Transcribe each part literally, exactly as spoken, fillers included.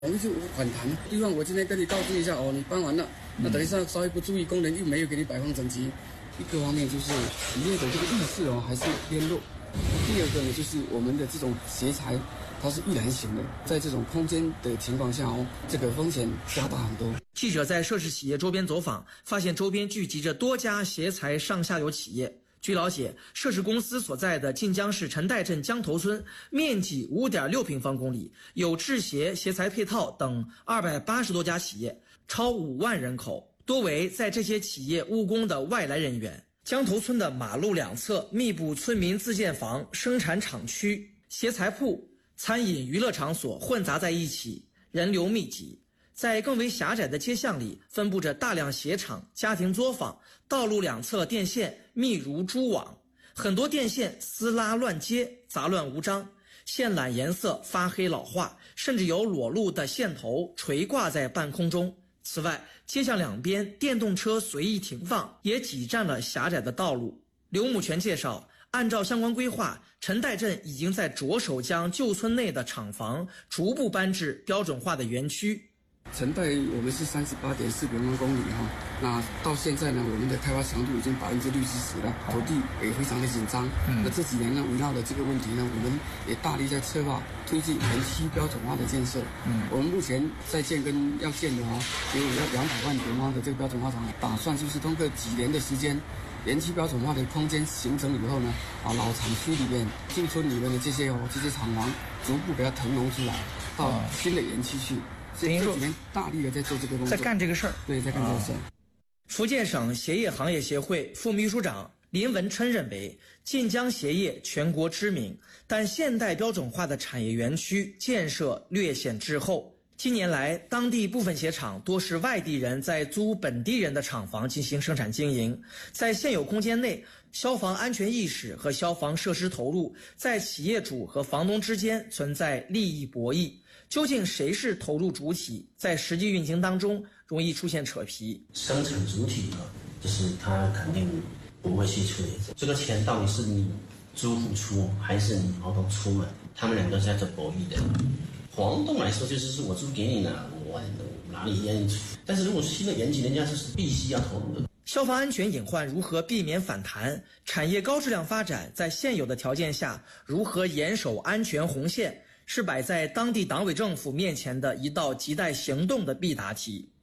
容易就反弹。对方我今天跟你告知一下哦，你搬完了，那等一下稍微不注意，工人又没有给你摆放整齐。一个方面就是企业的这个意识哦还是偏弱。第二个呢，就是我们的这种斜材，它是易燃型的，在这种空间的情况下哦，这个风险加大很多。 记者在涉事企业周边走访，发现周边聚集着多家斜材上下游企业。据了解，涉事公司所在的晋江市陈岱镇江头村，面积 五点六平方公里，有制鞋、鞋材配套等二百八十多家企业，超五万人口，多为在这些企业务工的外来人员。江头村的马路两侧密布村民自建房、生产厂区、鞋材铺、餐饮娱乐场所混杂在一起，人流密集。在更为狭窄的街巷里，分布着大量鞋厂、家庭作坊，道路两侧电线密如蛛网，很多电线撕拉乱接，杂乱无章，线缆颜色发黑老化，甚至有裸露的线头垂挂在半空中。此外，街巷两边电动车随意停放，也挤占了狭窄的道路。刘母全介绍，按照相关规划，陈岱镇已经在着手将旧村内的厂房逐步搬至标准化的园区。 陈岱我们是三十八点四平方公里哈，那到现在呢，我们的开发强度已经百分之六七十了，土地也非常的紧张。嗯，那这几年呢，围绕的这个问题呢，我们也大力在策划推进园区标准化的建设。嗯，我们目前在建跟要建的哈，有要两百万平方的这个标准化厂，打算就是通过几年的时间，园区标准化的空间形成以后呢，啊，老厂区里面、旧村里面的这些哦这些厂房，逐步给它腾挪出来，到新的园区去。这几年大力的在做这个工作， 在干这个事儿。 对，在干这个事儿。 福建省鞋业行业协会副秘书长林文琛认为，晋江鞋业全国知名，但现代标准化的产业园区建设略显滞后。近年来，当地部分鞋厂多是外地人在租本地人的厂房进行生产经营，在现有空间内，消防安全意识和消防设施投入在企业主和房东之间存在利益博弈。究竟谁是投入主体，在实际运行当中容易出现扯皮。 生产主体呢，就是他肯定不会去处理这个钱到底是你租户出还是你房东出嘛？他们两个在这博弈的。房东来说就是是我租给你了，我哪里愿意出？但是如果是新的园区，人家是必须要投入的。 消防安全隐患如何避免反弹？产业高质量发展在现有的条件下如何严守安全红线？是摆在当地党委政府面前的一道亟待行动的必答题。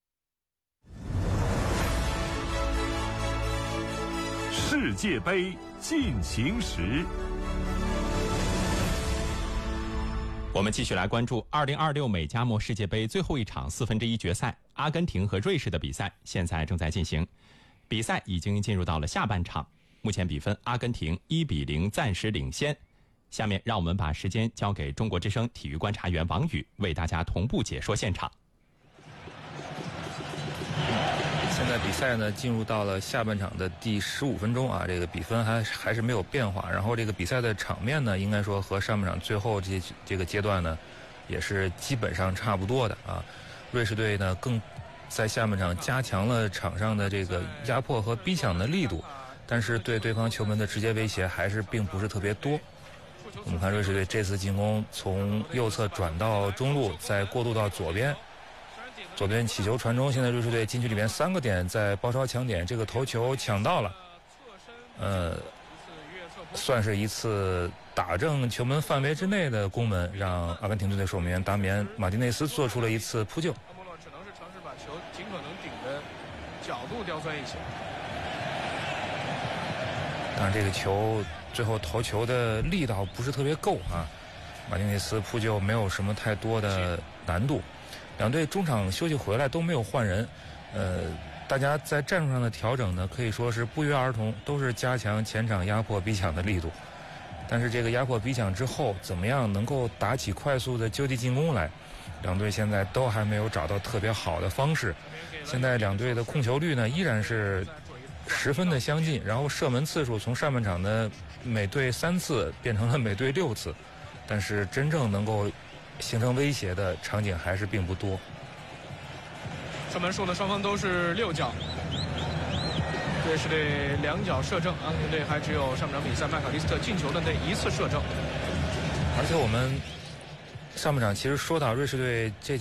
世界杯进行时， 我们继续来关注二零二六美加墨世界杯最后一场四分之一决赛，阿根廷和瑞士的比赛现在正在进行，比赛已经进入到了下半场，目前比分阿根廷一比零暂时领先。下面让我们把时间交给中国之声体育观察员王宇，为大家同步解说现场。 现在比赛呢进入到了下半场的第十五分钟啊，这个比分还还是没有变化。然后这个比赛的场面呢，应该说和上半场最后这这个阶段呢，也是基本上差不多的啊。瑞士队呢更在下半场加强了场上的这个压迫和逼抢的力度，但是对对方球门的直接威胁还是并不是特别多。我们看瑞士队这次进攻从右侧转到中路，再过渡到左边，左边起球传中，现在瑞士队禁区里面三个点在包抄抢点，这个头球抢到了，呃，算是一次打正球门范围之内的攻门，让阿根廷队的守门员达米安·马丁内斯做出了一次扑救。 阿波罗只能是尝试把球尽可能顶的角度刁钻一些。 当然这个球最后投球的力道不是特别够啊，马丁内斯扑救没有什么太多的难度。两队中场休息回来都没有换人，呃，大家在战术上的调整呢，可以说是不约而同，都是加强前场压迫逼抢的力度。但是这个压迫逼抢之后，怎么样能够打起快速的就地进攻来，两队现在都还没有找到特别好的方式。现在两队的控球率呢，依然是十分的相近，然后射门次数从上半场的每队三次变成了每队六次，但是真正能够形成威胁的场景还是并不多。 射门数呢，双方都是六脚，瑞士队两脚射正，阿根廷队还只有上半场比赛麦卡利斯特进球的那一次射正。 而且我们上半场其实说到瑞士队这